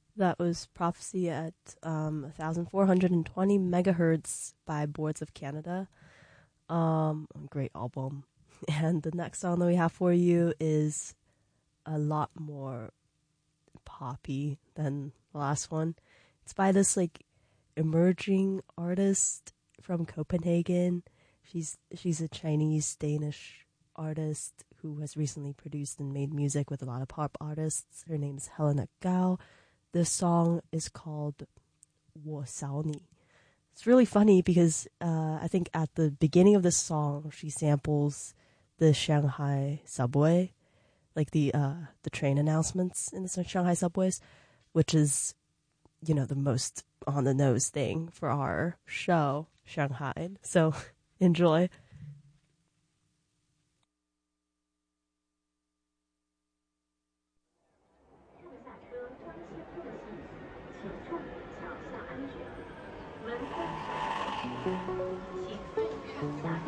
That was Prophecy at 1420 megahertz by Boards of Canada. Great album. And the next song that we have for you is a lot more poppy than the last one. It's by this like emerging artist from Copenhagen. She's a Chinese Danish artist who has recently produced and made music with a lot of pop artists. Her name is Helena Gao. This song is called 我想你. It's really funny because I think at the beginning of this song, she samples the Shanghai subway, like the train announcements in the Shanghai subways, which is, you know, the most on the nose thing for our show, Shanghai. So enjoy. 下车，请注意脚下安全。门关上，请遵守下